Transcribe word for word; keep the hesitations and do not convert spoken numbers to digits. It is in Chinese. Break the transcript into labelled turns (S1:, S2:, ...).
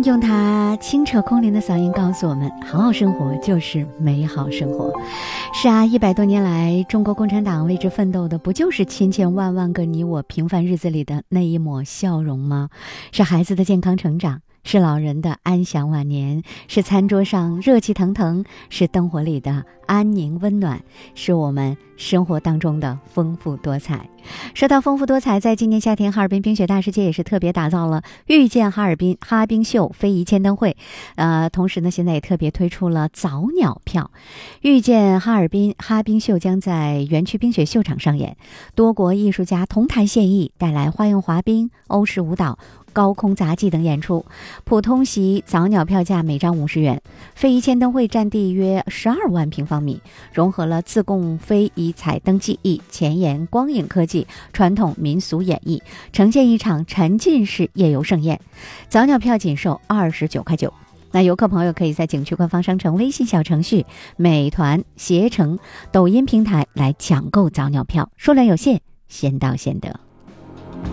S1: 用他清澈空灵的嗓音告诉我们，好好生活就是美好生活。是啊，一百多年来，中国共产党为之奋斗的不就是千千万万个你我平凡日子里的那一抹笑容吗？是孩子的健康成长，是老人的安享晚年，是餐桌上热气腾腾，是灯火里的安宁温暖，是我们生活当中的丰富多彩。说到丰富多彩，在今年夏天，哈尔滨冰雪大世界也是特别打造了遇见哈尔滨哈冰秀非遗签灯会，呃，同时呢，现在也特别推出了早鸟票。遇见哈尔滨哈冰秀将在园区冰雪秀场上演，多国艺术家同台献艺，带来花样滑冰、欧式舞蹈、高空杂技等演出。普通席早鸟票价每张五十元。非遗签灯会占地约十二万平方米，融合了自贡非遗彩灯技艺、前沿光影科技、传统民俗演绎，呈现一场沉浸式夜游盛宴。早鸟票仅售二十九块九。那游客朋友可以在景区官方商城、微信小程序、美团、携程、抖音平台来抢购早鸟票，数量有限，先到先得。